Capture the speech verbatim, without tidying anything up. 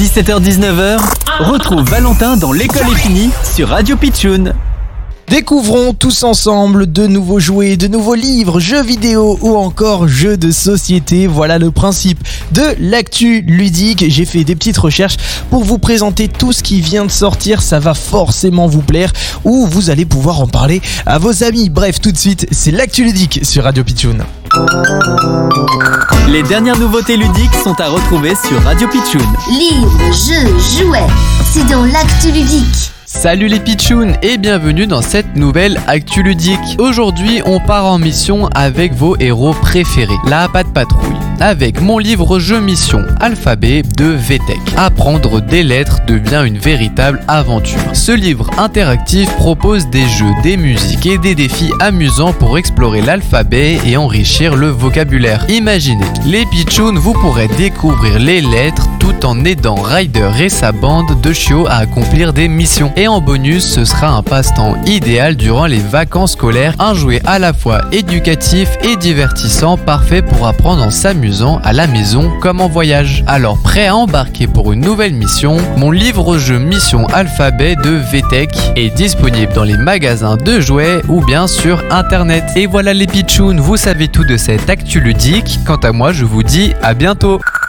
dix-sept heures dix-neuf, retrouve Valentin dans L'école est finie sur Radio Pitchoun. Découvrons tous ensemble de nouveaux jouets, de nouveaux livres, jeux vidéo ou encore jeux de société. Voilà le principe de l'actu ludique. J'ai fait des petites recherches pour vous présenter tout ce qui vient de sortir. Ça va forcément vous plaire ou vous allez pouvoir en parler à vos amis. Bref, tout de suite, c'est l'actu ludique sur Radio Pitchoun. Les dernières nouveautés ludiques sont à retrouver sur Radio Pitchoun. Livres, jeux, jouets, c'est dans l'actu ludique. Salut les Pitchouns et bienvenue dans cette nouvelle Actu Ludique. Aujourd'hui, on part en mission avec vos héros préférés, la Patte Patrouille, avec mon livre jeu mission Alphabet de V T E C. Apprendre des lettres devient une véritable aventure. Ce livre interactif propose des jeux, des musiques et des défis amusants pour explorer l'alphabet et enrichir le vocabulaire. Imaginez, les Pitchouns, vous pourrez découvrir les lettres tout en aidant Ryder et sa bande de chiots à accomplir des missions. Et en bonus, ce sera un passe-temps idéal durant les vacances scolaires, un jouet à la fois éducatif et divertissant, parfait pour apprendre en s'amusant à la maison comme en voyage. Alors prêt à embarquer pour une nouvelle mission, mon livre-jeu Mission Alphabet de V T E C est disponible dans les magasins de jouets ou bien sur internet. Et voilà les Pitchouns, vous savez tout de cette actu ludique. Quant à moi, je vous dis à bientôt.